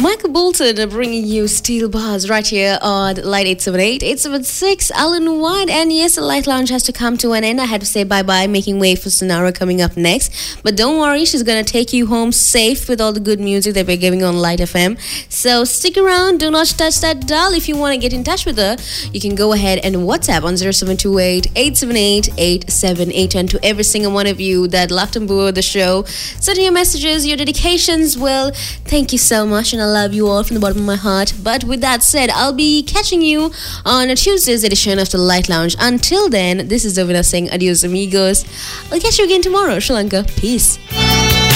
Michael Bolton bringing you Steel Bars right here on Light 878, 876, Alan White. And yes, the Light Lounge has to come to an end. I had to say bye-bye, making way for Sonara coming up next. But don't worry, she's going to take you home safe with all the good music that we're giving on Light FM. So stick around, do not touch that dial. If you want to get in touch with her, you can go ahead and WhatsApp on 0728 878 878. And to every single one of you that laughed on board the show, send your messages, your dedications. Well, thank you so much, and I love you all from the bottom of my heart. But with that said, I'll be catching you on a Tuesday's edition of the Light Lounge. Until then, this is Dovina saying adios amigos. I'll catch you again tomorrow. Sri Lanka. Peace.